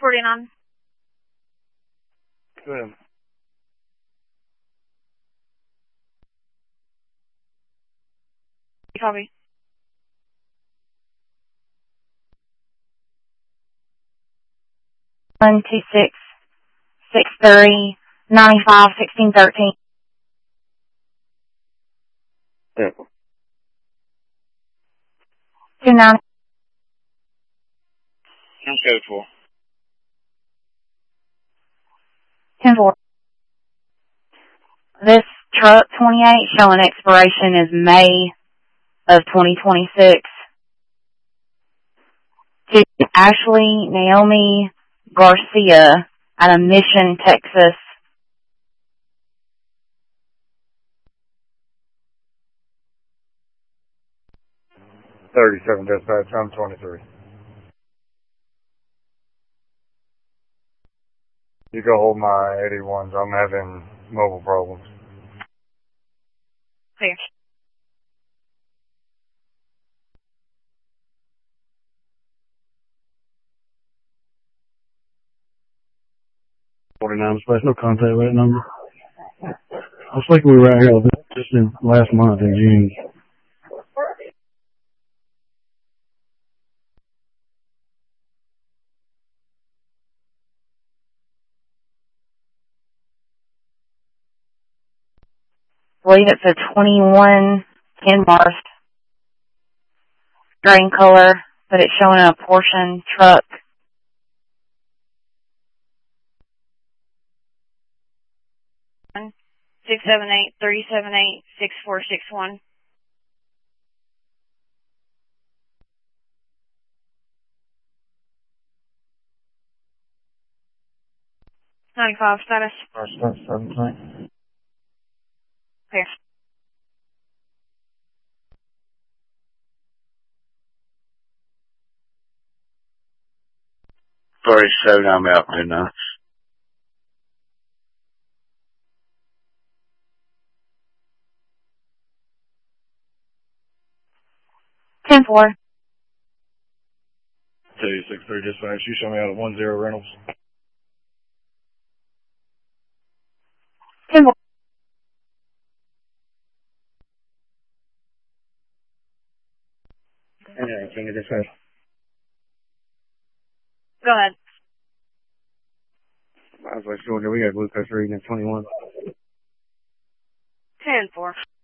49. Go ahead. Copy. One 26 630 95 16 13. Yeah. 29. Code 4. 10-4. This truck 28 showing expiration is May of 2026. To Ashley Naomi Garcia out of Mission, Texas. 37 dispatch, I'm 23. You go hold my 81s. I'm having mobile problems. Clear. No contact with that number. I was thinking we were out here just in last month in June. I believe it's a 21 Kenworth green color, but it's showing a Porsche truck. One 678 378 6461. $95 status. Start 17. Clear. 37, I'm out there now. 10-4. 263 dispatch, you show me out at 10 Reynolds. 10-4. King of dispatch. Go ahead. I was like, we got glucose reading at 21. 10-4.